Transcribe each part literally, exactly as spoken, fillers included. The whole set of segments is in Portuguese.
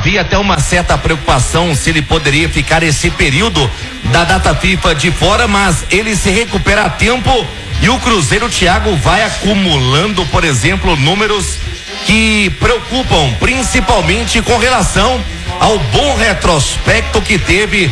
havia até uma certa preocupação se ele poderia ficar esse período da data FIFA de fora, mas ele se recupera a tempo e o Cruzeiro, Thiago, vai acumulando, por exemplo, números que preocupam, principalmente com relação ao bom retrospecto que teve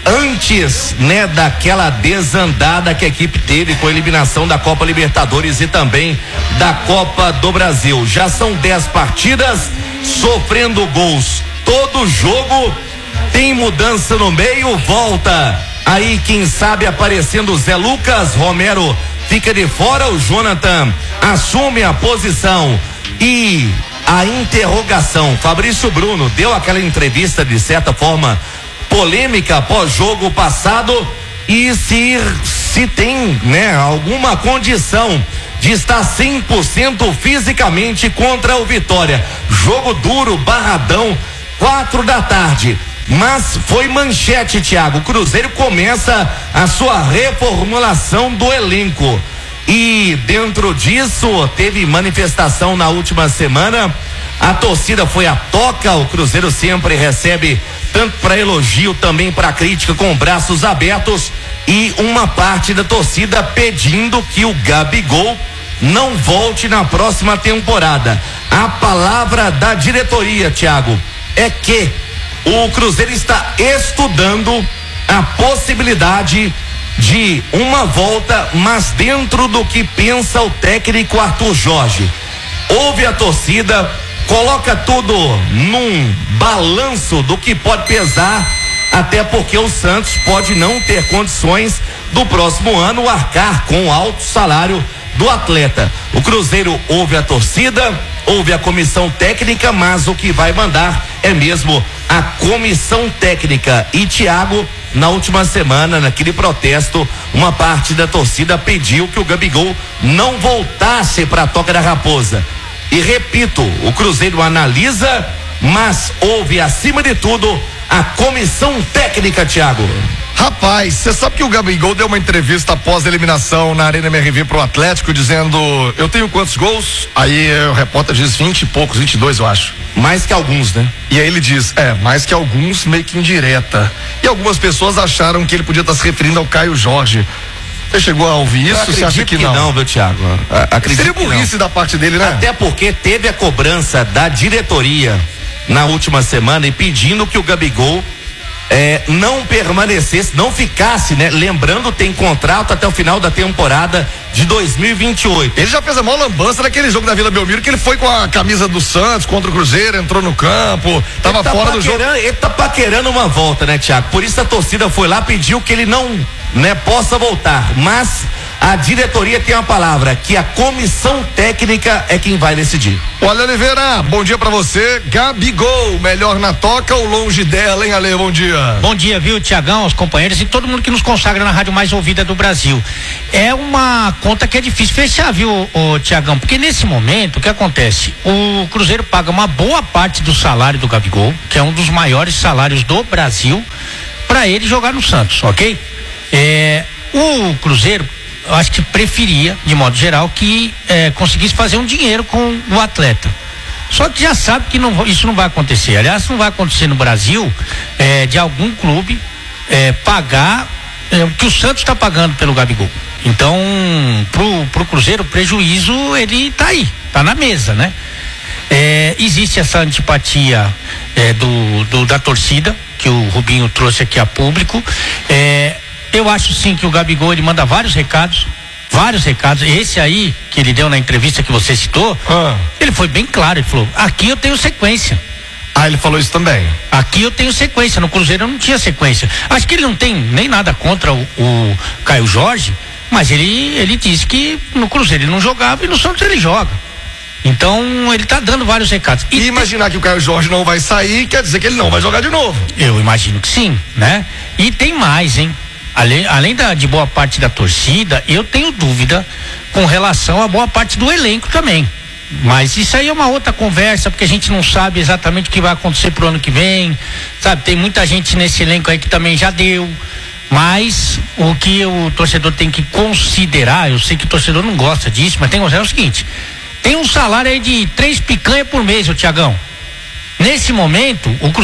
antes, né, daquela desandada que a equipe teve com a eliminação da Copa Libertadores e também da Copa do Brasil. Já são dez partidas, sofrendo gols todo jogo, tem mudança no meio, volta aí, quem sabe, aparecendo o Zé Lucas, Romero fica de fora, o Jonathan assume a posição e a interrogação. Fabrício Bruno deu aquela entrevista de certa forma polêmica após jogo passado e se se tem, né, alguma condição de estar cem por cento fisicamente contra o Vitória. Jogo duro, barradão, quatro da tarde. Mas foi manchete, Thiago. O Cruzeiro começa a sua reformulação do elenco. E dentro disso, teve manifestação na última semana. A torcida foi à toca. O Cruzeiro sempre recebe tanto para elogio, também para crítica, com braços abertos. E uma parte da torcida pedindo que o Gabigol não volte na próxima temporada. A palavra da diretoria, Thiago, é que o Cruzeiro está estudando a possibilidade de uma volta, mas dentro do que pensa o técnico Arthur Jorge. Ouve a torcida, coloca tudo num balanço do que pode pesar, até porque o Santos pode não ter condições do próximo ano arcar com o alto salário do atleta. O Cruzeiro ouve a torcida, ouve a comissão técnica, mas o que vai mandar é mesmo a comissão técnica. E Thiago, na última semana, naquele protesto, uma parte da torcida pediu que o Gabigol não voltasse para a Toca da Raposa. E repito, o Cruzeiro analisa, mas ouve acima de tudo a comissão técnica, Thiago. Rapaz, você sabe que o Gabigol deu uma entrevista após a eliminação na Arena M R V pro Atlético, dizendo: eu tenho quantos gols? Aí o repórter diz vinte e poucos, vinte e dois, eu acho. Mais que alguns, né? E aí ele diz, é, mais que alguns, meio que indireta. E algumas pessoas acharam que ele podia estar se referindo ao Caio Jorge. Você chegou a ouvir isso? Você acha que, que não? não, meu Thiago. Acredito. Seria burrice da parte dele, né? Até porque teve a cobrança da diretoria na última semana e pedindo que o Gabigol É, não permanecesse, não ficasse, né? Lembrando, tem contrato até o final da temporada de dois mil e vinte e oito. Ele já fez a maior lambança naquele jogo da Vila Belmiro, que ele foi com a camisa do Santos contra o Cruzeiro, entrou no campo, tava tá fora do jogo. Ele tá paquerando uma volta, né, Thiago? Por isso a torcida foi lá, pediu que ele não, né, possa voltar. Mas a diretoria tem uma palavra, que a comissão técnica é quem vai decidir. Olha, Oliveira, bom dia pra você. Gabigol, melhor na toca ou longe dela, hein, Ale? Bom dia. Bom dia, viu, Tiagão, aos companheiros e todo mundo que nos consagra na rádio mais ouvida do Brasil. É uma conta que é difícil fechar, viu, o Tiagão? Porque nesse momento, o que acontece? O Cruzeiro paga uma boa parte do salário do Gabigol, que é um dos maiores salários do Brasil, pra ele jogar no Santos, ok? É, o Cruzeiro, eu acho que preferia, de modo geral, que eh, conseguisse fazer um dinheiro com o atleta. Só que já sabe que não, isso não vai acontecer. Aliás, não vai acontecer no Brasil eh, de algum clube eh, pagar eh, o que o Santos está pagando pelo Gabigol. Então, pro, pro Cruzeiro, o prejuízo, ele tá aí, tá na mesa, né? Eh, existe essa antipatia eh, do, do, da torcida, que o Rubinho trouxe aqui a público. Eh, Eu acho sim que o Gabigol, ele manda vários recados, vários recados. Esse aí que ele deu na entrevista que você citou, ah. ele foi bem claro, ele falou: aqui eu tenho sequência. Ah, ele falou isso também. Aqui eu tenho sequência, no Cruzeiro eu não tinha sequência. Acho que ele não tem nem nada contra o, o Caio Jorge, mas ele, ele disse que no Cruzeiro ele não jogava e no Santos ele joga. Então ele tá dando vários recados. E, e imaginar tem... que o Caio Jorge não vai sair, quer dizer que ele não vai jogar de novo. Eu imagino que sim, né? E tem mais, hein? Além, além da, de boa parte da torcida, eu tenho dúvida com relação a boa parte do elenco também. Mas isso aí é uma outra conversa, porque a gente não sabe exatamente o que vai acontecer pro ano que vem, sabe? Tem muita gente nesse elenco aí que também já deu. Mas o que o torcedor tem que considerar, eu sei que o torcedor não gosta disso, mas tem que considerar o seguinte: tem um salário aí de três picanha por mês, ô Tiagão. Nesse momento, o